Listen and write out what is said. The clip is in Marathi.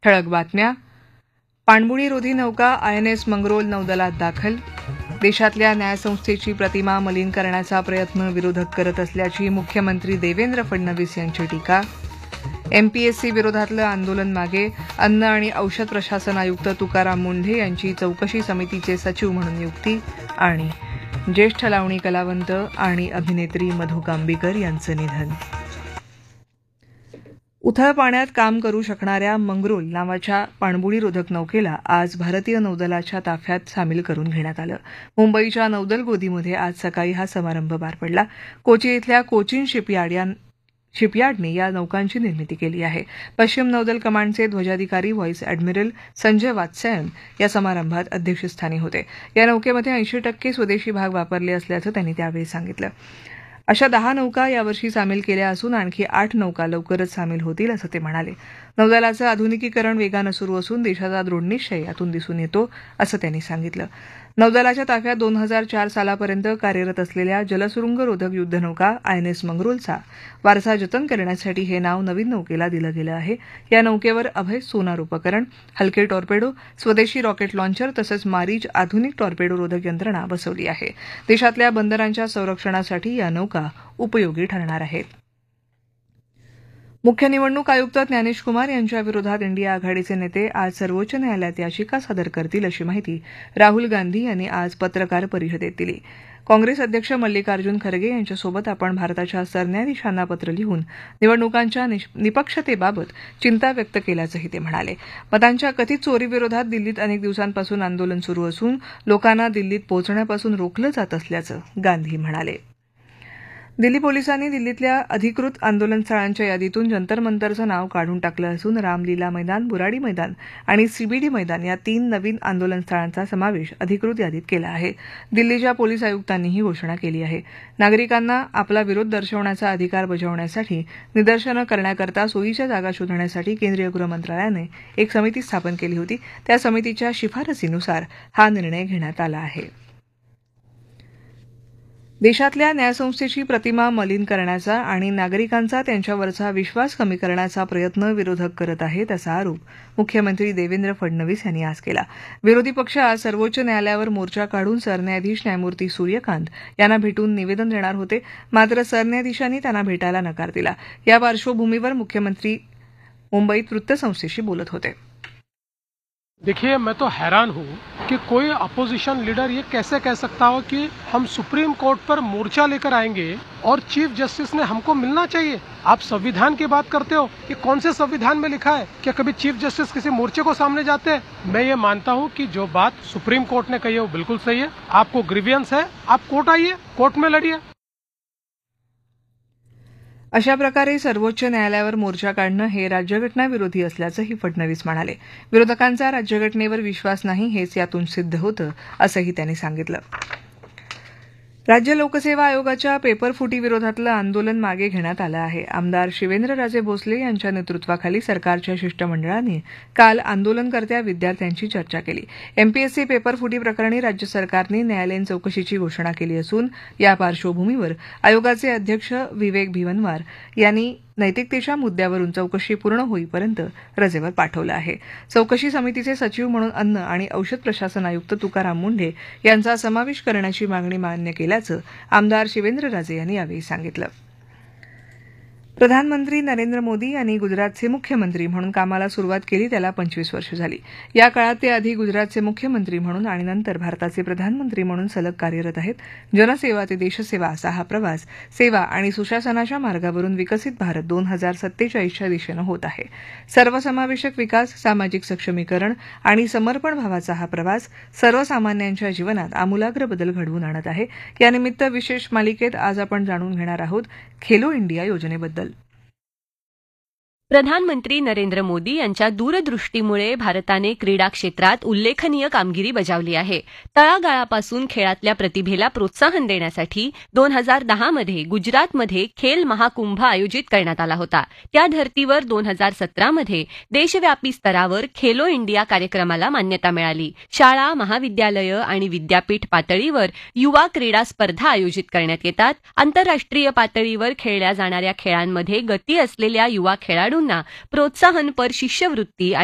ठळक बातम्या. पाणबुडीरोधी नौका INS मंगरोल नौदलात दाखल. देशातल्या न्यायसंस्थेची प्रतिमा मलिन करण्याचा प्रयत्न विरोधक करत असल्याची मुख्यमंत्री देवेंद्र फडणवीस यांची टीका. MPSC विरोधातलं आंदोलन मागे. अन्न आणि औषध प्रशासन आयुक्त तुकाराम मुंढे यांची चौकशी समितीचे सचिव म्हणून नियुक्ती. आणि ज्येष्ठ लावणी कलावंत आणि अभिनेत्री मधू कांबीकर यांचं निधन. उथळ पाण्यात काम करू शकणाऱ्या मंगरोल नावाच्या पाणबुडीरोधक नौकेला आज भारतीय नौदलाच्या ताफ्यात सामील करून घेण्यात आलं. मुंबईच्या नौदल गोदीमध्ये आज सकाळी हा समारंभ पार पडला. कोची इथल्या कोचिन शिपयार्डने या नौकांची निर्मिती केली आहे. पश्चिम नौदल कमांडचे ध्वजाधिकारी व्हाईस अॅडमिरल संजय वात्स्यायन या समारंभात अध्यक्षस्थानी होते. या नौकेमध्ये 80% स्वदेशी भाग वापरले असल्याचं त्यांनी त्यावेळी सांगितलं. अशा 10 नौका यावर्षी सामील केल्या असून आणखी 8 नौका लवकरच सामील होतील असं ते म्हणाले. नौदलाचं आधुनिकीकरण वेगानं सुरू असून देशाचा दृढनिश्चय यातून दिसून येतो असं त्यांनी सांगितलं. नौदलाच्या ताफ्यात 2004 सालापर्यंत कार्यरत असलेल्या जलसुरुंगरोधक युद्धनौका INS मंगरोलचा वारसा जतन करण्यासाठी हे नाव नवीन नौकेला दिलं गेलं आहे. या नौकेवर अभय सोनार उपकरण, हलके टॉर्पेडो, स्वदेशी रॉकेट लॉन्चर तसंच मारीच आधुनिक टॉर्पेडो रोधक यंत्रणा बसवली आहे. देशातल्या बंदरांच्या संरक्षणासाठी या नौका उपयोगी ठरणार आहेत. मुख्य निवडणूक आयुक्त ज्ञानेश कुमार यांच्या विरोधात इंडिया आघाडीचे नेते आज सर्वोच्च न्यायालयात याचिका सादर करतील अशी माहिती राहुल गांधी यांनी आज पत्रकार परिषदेत दिली. काँग्रेस अध्यक्ष मल्लिकार्जुन खरगे यांच्यासोबत आपण भारताच्या सरन्यायाधीशांना पत्र लिहून निवडणुकांच्या निपक्षतेबाबत चिंता व्यक्त केल्याचंही ते म्हणाले. मतांच्या कथित चोरीविरोधात दिल्लीत अनेक दिवसांपासून आंदोलन सुरू असून लोकांना दिल्लीत पोहोचण्यापासून रोखलं जात असल्याचं गांधी म्हणाले. दिल्ली पोलिसांनी दिल्लीतल्या अधिकृत आंदोलनस्थळांच्या यादीतून जंतर मंतरचं नाव काढून टाकलं असून रामलीला मैदान, बुराडी मैदान आणि CBD मैदान या 3 नवीन आंदोलनस्थळांचा समावेश अधिकृत यादीत केला आहे. दिल्लीच्या पोलीस आयुक्तांनी ही घोषणा केली आहे. नागरिकांना आपला विरोध दर्शवण्याचा अधिकार बजावण्यासाठी निदर्शनं करण्याकरता सोयीच्या जागा शोधण्यासाठी केंद्रीय गृह मंत्रालयाने एक समिती स्थापन केली होती. त्या समितीच्या शिफारसीनुसार हा निर्णय घेण्यात आला आहे. देशातल्या न्यायसंस्थेची प्रतिमा मलिन करण्याचा आणि नागरिकांचा त्यांच्यावरचा विश्वास कमी करण्याचा प्रयत्न विरोधक करत आहेत असा आरोप मुख्यमंत्री देवेंद्र फडणवीस यांनी आज केला. विरोधी पक्ष आज सर्वोच्च न्यायालयावर मोर्चा काढून सरन्यायाधीश न्यायमूर्ती सूर्यकांत यांना भेटून निवेदन देणार होते. मात्र सरन्यायाधीशांनी त्यांना भेटायला नकार दिला. या पार्श्वभूमीवर मुख्यमंत्री मुंबईत वृत्तसंस्थेशी बोलत होते. देखिए, मैं तो हैरान हूँ कि कोई अपोजिशन लीडर ये कैसे कह सकता हो कि हम सुप्रीम कोर्ट पर मोर्चा लेकर आएंगे और चीफ जस्टिस ने हमको मिलना चाहिए. आप संविधान की बात करते हो कि कौन से संविधान में लिखा है? क्या कभी चीफ जस्टिस किसी मोर्चे को सामने जाते हैं? मैं ये मानता हूँ कि जो बात सुप्रीम कोर्ट ने कही है वो बिल्कुल सही है. आपको ग्रीवियंस है, आप कोर्ट आइए, कोर्ट में लड़िए. अशा प्रकारे सर्वोच्च न्यायालयावर मोर्चा काढणं हे राज्यघटनाविरोधी असल्याचंही फडणवीस म्हणाले. विरोधकांचा राज्यघटनेवर विश्वास नाही हेच यातून सिद्ध होतं असंही त्यांनी सांगितलं. राज्य लोकसेवा आयोगाच्या पेपरफुटीविरोधातलं आंदोलन मागे घेण्यात आलं आहे. आमदार शिवेंद्रराजे भोसले यांच्या नेतृत्वाखाली सरकारच्या शिष्टमंडळाने काल आंदोलनकर्त्या विद्यार्थ्यांची चर्चा केली. MPSC पेपरफुटी प्रकरणी राज्य सरकारने न्यायालयीन चौकशीची घोषणा केली असून या पार्श्वभूमीवर आयोगाचे अध्यक्ष विवेक भिवनवार यांनी नैतिकतेच्या मुद्द्यावरून चौकशी पूर्ण होईपर्यंत रजेवर पाठवलं आहे. चौकशी समितीचे सचिव म्हणून अन्न आणि औषध प्रशासन आयुक्त तुकाराम मुंढे यांचा समावेश करण्याची मागणी मान्य केल्याचं आमदार शिवेंद्रराजे यांनी यावेळी सांगितलं. प्रधानमंत्री नरेंद्र मोदी यांनी गुजरातचे मुख्यमंत्री म्हणून कामाला सुरुवात केली त्याला 25 वर्ष झाली. या काळात ते आधी गुजरातचे मुख्यमंत्री म्हणून आणि नंतर भारताचे प्रधानमंत्री म्हणून सलग कार्यरत आहेत. जनसेवा ते देशसेवा असा हा प्रवास सेवा आणि सुशासनाच्या मार्गावरून विकसित भारत 2047च्या दिशेनं होत आहे. सर्वसमावेशक विकास, सामाजिक सक्षमीकरण आणि समर्पण भावाचा हा प्रवास सर्वसामान्यांच्या जीवनात आमूलाग्र बदल घडवून आणत आहे. यानिमित्त विशेष मालिकेत आज आपण जाणून घेणार आहोत खेलो इंडिया योजनेबद्दल. प्रधानमंत्री नरेंद्र मोदी यांच्या दूरदृष्टीमुळे भारताने क्रीडा क्षेत्रात उल्लेखनीय कामगिरी बजावली आहे. तळागाळापासून खेळातल्या प्रतिभेला प्रोत्साहन देण्यासाठी 2010 मध्ये गुजरातमध्ये खेल महाकुंभ आयोजित करण्यात आला होता. त्या धर्तीवर 2017 मध्ये देशव्यापी स्तरावर खेलो इंडिया कार्यक्रमाला मान्यता मिळाली. शाळा, महाविद्यालयं आणि विद्यापीठ पातळीवर युवा क्रीडा स्पर्धा आयोजित करण्यात येतात. आंतरराष्ट्रीय पातळीवर खेळल्या जाणाऱ्या खेळांमध्ये गती असलेल्या युवा खेळाडूंना प्रोत्साहनपर शिष्यवृत्ती